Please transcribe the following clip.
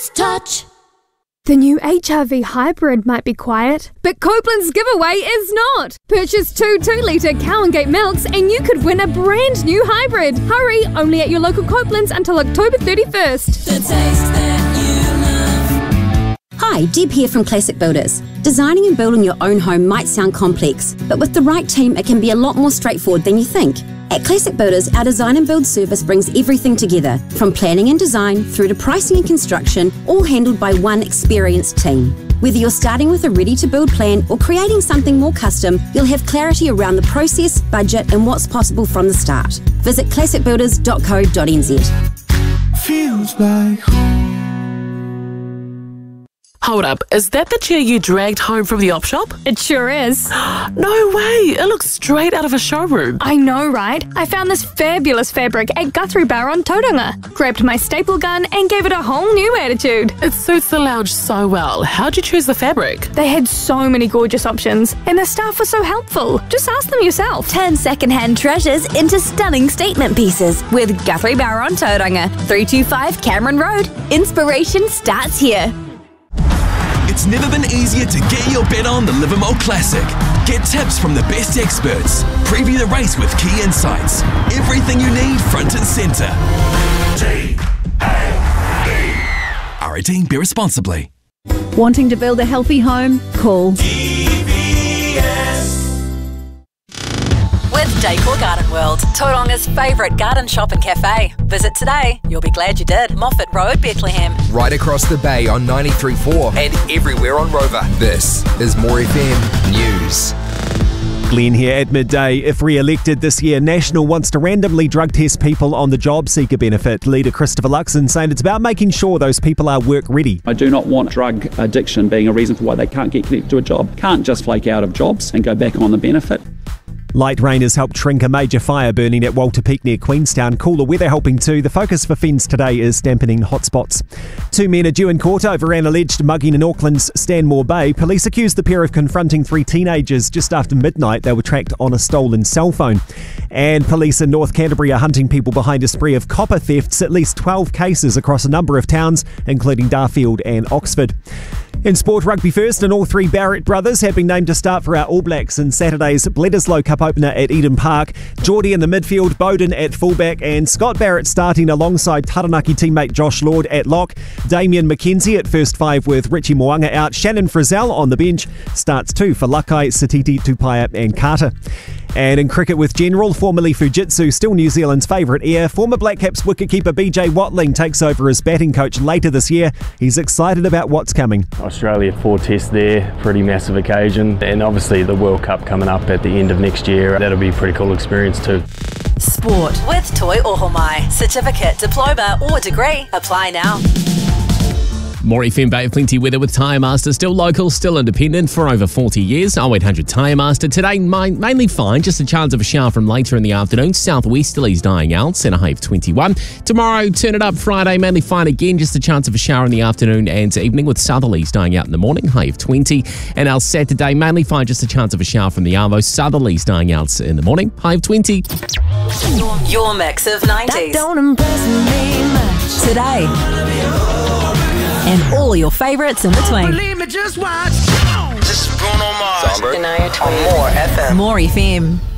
Nice touch. The new HRV hybrid might be quiet, but Copeland's giveaway is not. Purchase 2 2-litre Cow and Gate milks and you could win a brand new hybrid. Hurry, only at your local Copeland's until October 31st. The taste that you love. Hi, Deb here from Classic Builders. Designing and building your own home might sound complex, but with the right team it can be a lot more straightforward than you think. At Classic Builders, our design and build service brings everything together, from planning and design through to pricing and construction, all handled by one experienced team. Whether you're starting with a ready-to-build plan or creating something more custom, you'll have clarity around the process, budget and what's possible from the start. Visit classicbuilders.co.nz. Feels like home. Hold up, is that the chair you dragged home from the op shop? It sure is. No way, it looks straight out of a showroom. I know, right? I found this fabulous fabric at Guthrie Bar on Tauranga. Grabbed my staple gun and gave it a whole new attitude. It suits the lounge so well. How'd you choose the fabric? They had so many gorgeous options, and the staff was so helpful. Just ask them yourself. Turn second-hand treasures into stunning statement pieces with Guthrie Bar on Tauranga, 325 Cameron Road. Inspiration starts here. It's never been easier to get your bet on the Livermore Classic. Get tips from the best experts. Preview the race with key insights. Everything you need front and centre. R18, be responsibly. Wanting to build a healthy home? Call With Decor Garden World, Tauranga's favourite garden shop and cafe. Visit today. You'll be glad you did. Moffat Road, Bethlehem. Right across the bay on 93.4 and everywhere on Rover. This is More FM News. Glenn here at midday. If re-elected this year, National wants to randomly drug test people on the job seeker benefit. Leader Christopher Luxon saying it's about making sure those people are work ready. I do not want drug addiction being a reason for why they can't get connected to a job. Can't just flake out of jobs and go back on the benefit. Light rain has helped shrink a major fire burning at Walter Peak near Queenstown. Cooler weather helping too. The focus for Fens today is dampening hotspots. 2 men are due in court over an alleged mugging in Auckland's Stanmore Bay. Police accused the pair of confronting 3 teenagers just after midnight. They were tracked on a stolen cell phone. And police in North Canterbury are hunting people behind a spree of copper thefts. At least 12 cases across a number of towns, including Darfield and Oxford. In sport, rugby first, and all 3 Barrett brothers have been named to start for our All Blacks in Saturday's Bledisloe Cup opener at Eden Park. Geordie in the midfield, Bowden at fullback, and Scott Barrett starting alongside Taranaki teammate Josh Lord at lock. Damien McKenzie at first 5 with Richie Mo'unga out. Shannon Frizzell on the bench. Starts 2 for Lakai, Satiti, Tupaia and Carter. And in cricket with General, formerly Fujitsu, still New Zealand's favourite heir, former Black Caps wicketkeeper BJ Watling takes over as batting coach later this year. He's excited about what's coming. Australia 4 tests there, pretty massive occasion, and obviously the World Cup coming up at the end of next year. That'll be a pretty cool experience too. Sport with Toi Ohomai. Certificate, diploma or degree. Apply now. More FM Bay of Plenty weather with Tyre Master. Still local, still independent for over 40 years. 0800 Tyre Master. Today, mainly fine. Just a chance of a shower from later in the afternoon. Southwesterlies dying out and a high of 21. Tomorrow, turn it up. Friday, mainly fine again. Just a chance of a shower in the afternoon and evening with southerlies dying out in the morning. High of 20. And our Saturday, mainly fine. Just a chance of a shower from the Arvo. Southerlies dying out in the morning. High of 20. Your mix of 90s. That don't impress me much. Today. And all your favourites in between. Believe me, just watch. This is Bruno Mars. On More FM. More FM.